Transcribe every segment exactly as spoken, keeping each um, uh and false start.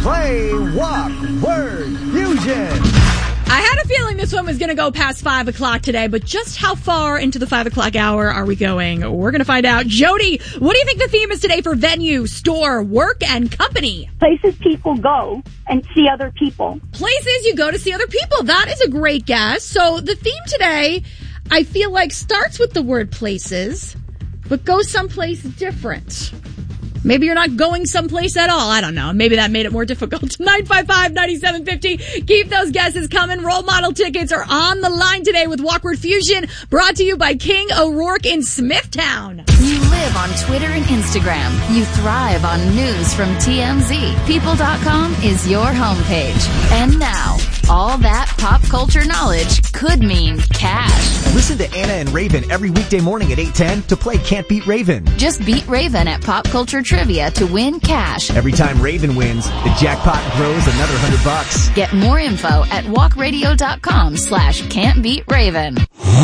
play Walk Word Fusion. I had a feeling this one was going to go past five o'clock today, but just how far into the five o'clock hour are we going? We're going to find out. Jody, what do you think the theme is today for venue, store, work, and company? Places people go and see other people. Places you go to see other people. That is a great guess. So the theme today, I feel like, starts with the word places, but goes someplace different. Maybe you're not going someplace at all. I don't know. Maybe that made it more difficult. nine five five, nine seven five zero. Keep those guesses coming. Role model tickets are on the line today with Walk Word Fusion, brought to you by King O'Rourke in Smithtown. You live on Twitter and Instagram. You thrive on news from T M Z. People dot com is your homepage. And now, all that pop culture knowledge could mean cash. Listen to Anna and Raven every weekday morning at eight ten to play Can't Beat Raven. Just beat Raven at Pop Culture Trivia to win cash. Every time Raven wins, the jackpot grows another hundred bucks. Get more info at walkradio.com slash can't beat Raven.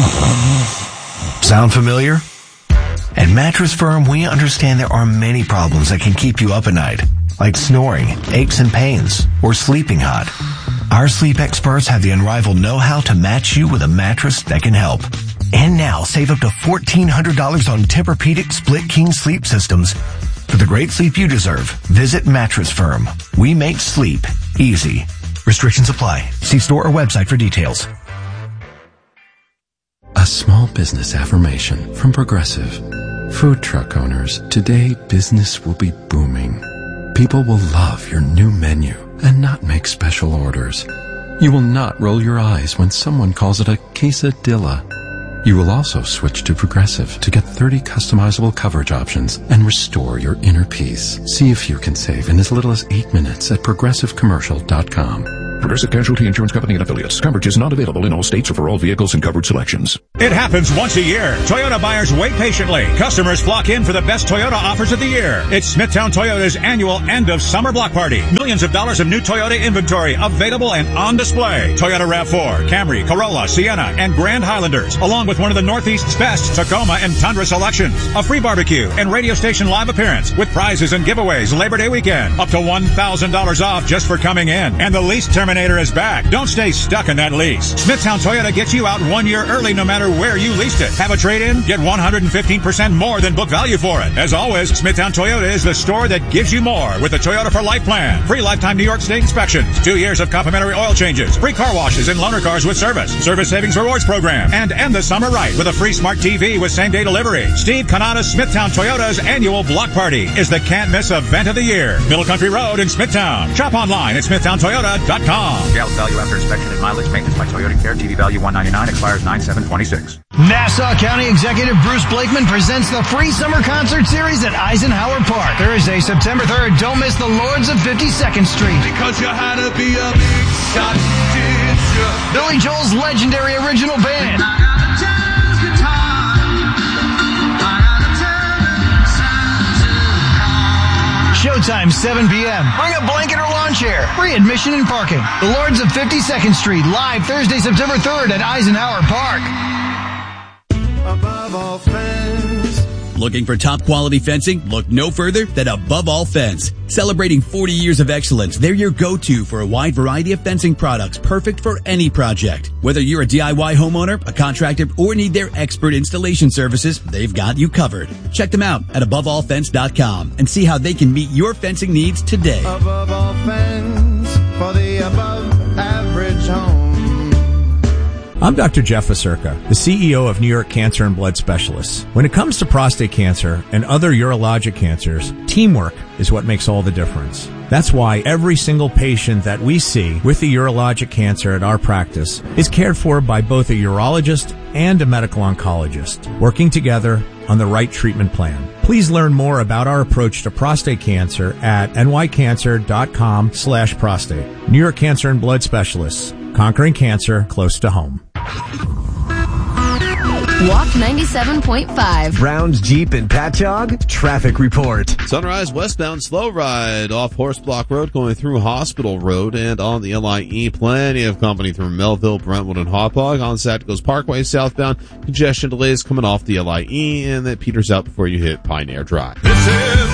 Sound familiar? At Mattress Firm, we understand there are many problems that can keep you up at night, like snoring, aches and pains, or sleeping hot. Our sleep experts have the unrivaled know-how to match you with a mattress that can help. And now, save up to fourteen hundred dollars on Tempur-Pedic Split King sleep systems. For the great sleep you deserve, visit Mattress Firm. We make sleep easy. Restrictions apply. See store or website for details. A small business affirmation from Progressive. Food truck owners, today business will be booming. People will love your new menu and not make special orders. You will not roll your eyes when someone calls it a quesadilla. You will also switch to Progressive to get thirty customizable coverage options and restore your inner peace. See if you can save in as little as eight minutes at progressive commercial dot com. Progressive Casualty Insurance Company and Affiliates. Coverage is not available in all states or for all vehicles and coverage selections. It happens once a year. Toyota buyers wait patiently. Customers flock in for the best Toyota offers of the year. It's Smithtown Toyota's annual end of summer block party. Millions of dollars of new Toyota inventory available and on display. Toyota RAV four, Camry, Corolla, Sienna, and Grand Highlanders, along with one of the Northeast's best Tacoma and Tundra selections. A free barbecue and radio station live appearance with prizes and giveaways Labor Day weekend. Up to one thousand dollars off just for coming in. And the lease terminator is back. Don't stay stuck in that lease. Smithtown Toyota gets you out one year early no matter where you leased it. Have a trade-in? Get one hundred fifteen percent more than book value for it. As always, Smithtown Toyota is the store that gives you more with the Toyota for Life plan. Free lifetime New York State inspections. Two years of complimentary oil changes. Free car washes and loaner cars with service. Service savings rewards program. And end the summer right with a free smart T V with same-day delivery. Steve Canada's Smithtown Toyota's annual block party is the can't-miss event of the year. Middle Country Road in Smithtown. Shop online at smithtown toyota dot com. Gallon value after inspection and mileage maintenance by Toyota Care. T V value one ninety-nine, expires nine seven twenty-six. Nassau County Executive Bruce Blakeman presents the free summer concert series at Eisenhower Park. Thursday, September third. Don't miss the Lords of fifty-second Street. Because you had to be a big shot, did you? Billy Joel's legendary original band. Showtime, seven p.m. Bring a blanket or lawn chair. Free admission and parking. The Lords of fifty-second Street, live Thursday, September third at Eisenhower Park. Above all fence. Looking for top quality fencing? Look no further than Above All Fence. Celebrating forty years of excellence, they're your go-to for a wide variety of fencing products perfect for any project. Whether you're a D I Y homeowner, a contractor, or need their expert installation services, they've got you covered. Check them out at above all fence dot com and see how they can meet your fencing needs today. Above All Fence for the above average home. I'm Doctor Jeff Acerca, the C E O of New York Cancer and Blood Specialists. When it comes to prostate cancer and other urologic cancers, teamwork is what makes all the difference. That's why every single patient that we see with a urologic cancer at our practice is cared for by both a urologist and a medical oncologist, working together on the right treatment plan. Please learn more about our approach to prostate cancer at n y cancer dot com slash prostate. New York Cancer and Blood Specialists, conquering cancer close to home. Walk ninety-seven point five. Brown's Jeep and Patchogue traffic report. Sunrise westbound slow ride off Horse Block Road going through Hospital Road and on the L I E. Plenty of company through Melville, Brentwood, and Hauppauge. On Saticos Parkway southbound, congestion delays coming off the L I E, and that peters out before you hit Pioneer Drive. This is